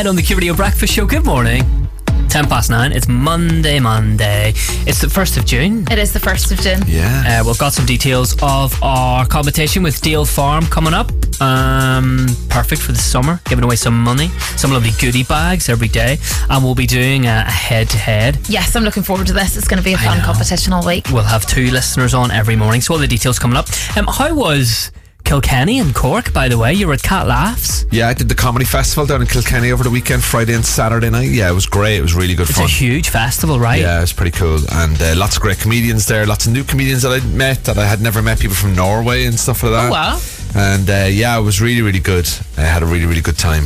ahead on the Q Radio Breakfast Show. Good morning. 9:10. It's Monday. It's the 1st of June. It is the 1st of June. Yeah. We've got some details of our competition with Dale Farm coming up. Perfect for the summer. Giving away some money, some lovely goodie bags every day. And we'll be doing a head-to-head. Yes, I'm looking forward to this. It's going to be a fun competition all week. We'll have 2 listeners on every morning. So all the details coming up. How was Kilkenny and Cork, by the way? You were at Cat Laughs. Yeah, I did the comedy festival down in Kilkenny over the weekend, Friday and Saturday night. Yeah, it was great. It was really good fun. It's a huge festival, right? Yeah, it was pretty cool. And lots of great comedians there. Lots of new comedians that I'd met that I had never met. People from Norway and stuff like that. Oh, wow. And yeah, it was really, really good. I had a really, really good time.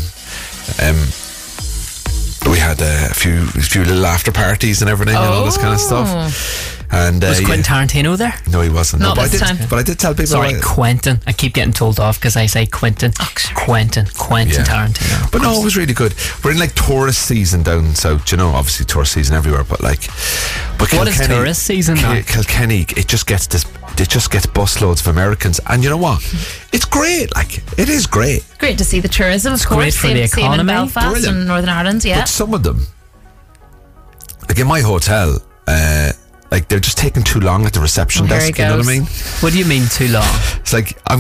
We had a few little after parties and everything and all this kind of stuff. And was Quentin Tarantino there? No, he wasn't. Not but this time. But I did tell people. Sorry, Quentin. I keep getting told off because I say Quentin. Quentin Tarantino. But no, it was really good. We're in like tourist season down south. You know, obviously tourist season everywhere. But what is tourist season now? Kilkenny, it just gets busloads of Americans, and you know what? It's great. Like, it is great. Great to see the tourism, of course. Great for the Same economy. in Belfast Brilliant. and Northern Ireland. Yeah. But some of them, like in my hotel, like they're just taking too long at the reception Here desk. he You know what I goes. mean? What do you mean too long? It's like I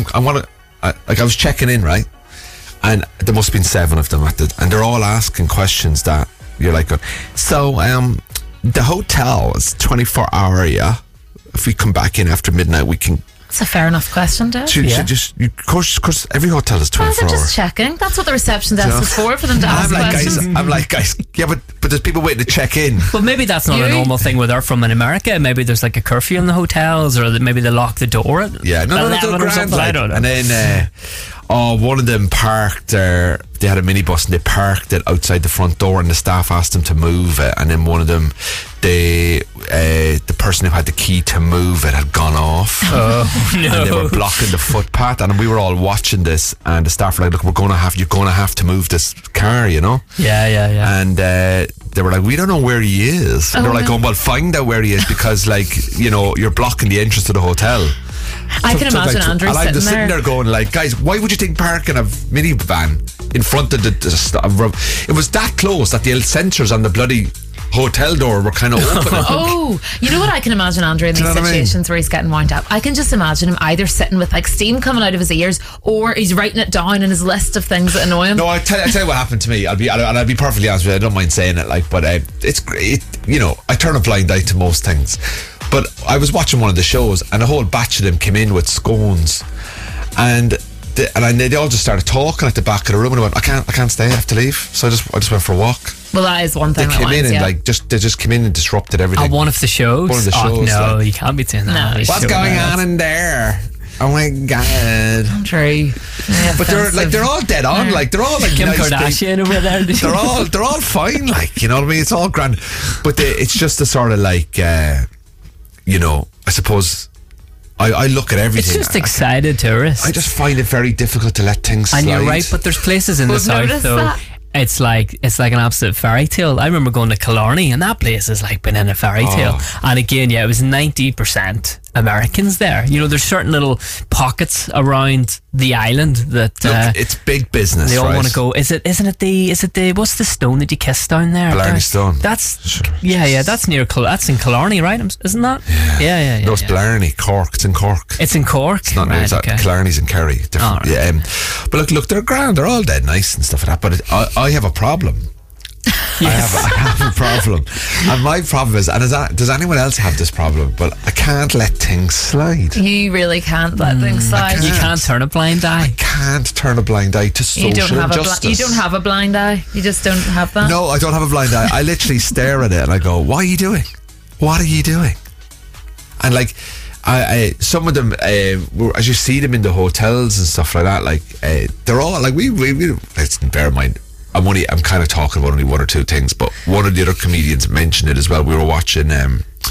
was checking in, right, and there must have been 7 of them and they're all asking questions that you're like, so the hotel is 24-hour. Yeah, if we come back in after midnight, we can. It's a fair enough question, Dave. Of course, every hotel is Well, 24 they're hours. just checking. That's what the reception desk is for them to ask questions. I'm like, guys, yeah, but there's people waiting to check in. Well, maybe that's not a normal thing where they're from in America. Maybe there's like a curfew in the hotels, or maybe they lock the door at Yeah, no, 11 or grand, something. I don't know. And then, one of them parked there. They had a minibus and they parked it outside the front door, and the staff asked them to move it. And then one of them, the person who had the key to move it had gone off. Oh no! And they were blocking the footpath, and we were all watching this. And the staff were like, "Look, you're going to have to move this car, you know." Yeah. And they were like, "We don't know where he is." And they were like, "Oh, well, find out where he is because, like, you know, you're blocking the entrance to the hotel." I can imagine Andrew and I'm just sitting sitting there going, like, guys, why would you think parking a minivan in front of it was that close that the sensors on the bloody hotel door were kind of open. Oh, you know what I can imagine Andrew in these situations where he's getting wound up? I can just imagine him either sitting with like steam coming out of his ears, or he's writing it down in his list of things that annoy him. No, I tell you what happened to me. I'll be perfectly honest with you. I don't mind saying it, like, but it's great. You know, I turn a blind eye to most things. But I was watching one of the shows, and a whole batch of them came in with scones, and they all just started talking at the back of the room, and I went, I can't stay, I have to leave. So I just went for a walk. Well, that is one thing. They came in and they just came in and disrupted everything. One of the shows. Oh, no, like, you can't be doing that. No. What's going on in there? Oh my god! True. Yeah, but they're all dead on. Like, they're all like Kim nice Kardashian over there. They're all fine. Like, you know what I mean? It's all grand. But it's just a sort of like, you know, I suppose. I look at everything. It's just excited tourists. I just find it very difficult to let things slide. And you're right, but there's places in the south though. That. It's like an absolute fairy tale. I remember going to Killarney, and that place has like been in a fairy tale. And again, yeah, it was 90% Americans there. You know, there's certain little pockets around the island that look, it's big business. They all right? want to go. Is it the what's the stone that you kiss down there? Blarney Stone. That's that's near that's in Killarney, right? Isn't that? Yeah. No, it's Blarney, Cork. It's in Cork. It's in Cork. It's not right, near Killarney's in Kerry. Different. Right. Yeah. But look, they're grand. They're all dead nice and stuff like that. But I have a problem. Yes. I have a problem, and my problem is, and does anyone else have this problem? But I can't let things slide. You really can't let things slide. You can't turn a blind eye. I can't turn a blind eye to social injustice. You don't have a blind eye. You just don't have that. No, I don't have a blind eye. I literally stare at it and I go, "What are you doing? What are you doing?" And like, some of them, as you see them in the hotels and stuff like that, like they're all like we. Let's bear in mind, I'm kind of talking about only one or two things, but one of the other comedians mentioned it as well. We were watching